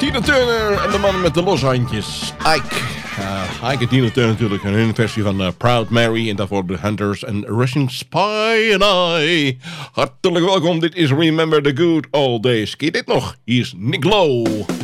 Tina Turner en de man met de loshandjes, Ike. Ike en Tina Turner natuurlijk in hun versie van Proud Mary. En daarvoor de Hunters en Russian Spy and I. Hartelijk welkom, dit is Remember the Good Old Days. Ken je dit nog? Hier is Nick Lowe.